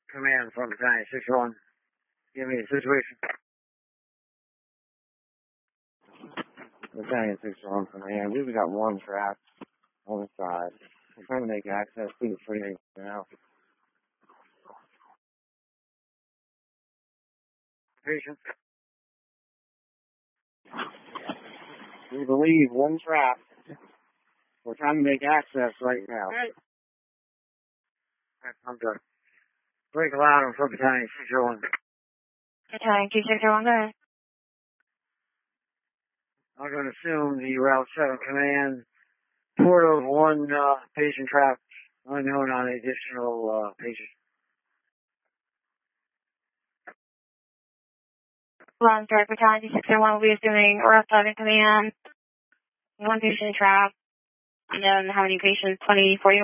Command from Battalion 601. Give me a situation. Battalion 601 Command. We've got one trapped on the side. We're trying to make access to the footing now. Patient. We believe one trap. We're trying to make access right now. Right. I'm done. Break alarm for Battalion 601. Battalion 601, go ahead. I'm going to assume the Route 7 Command port of one patient trapped, unknown on additional patient. Long Direct Battalion 601 will be assuming Route 7 Command, one patient trapped, and then how many patients? 20, 40?